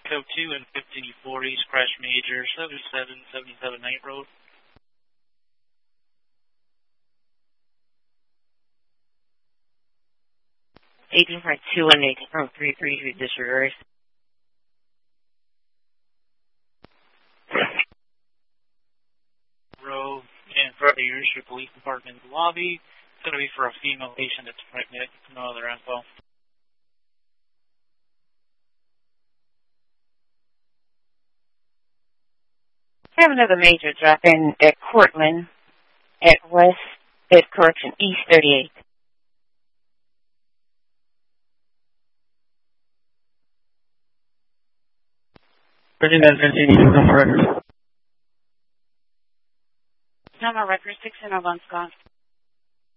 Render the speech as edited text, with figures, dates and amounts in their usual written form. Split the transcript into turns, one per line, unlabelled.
Code 2 and 1540, crash major, 7777 Knight Road.
18.2 and 18.33 disregard.
Row in front of the Yorkshire Police Department lobby. It's going to be for a female patient that's pregnant. No other info.
I have another major drop-in at Cortland at Correction East 38.
Number record 6 in Avance Gone.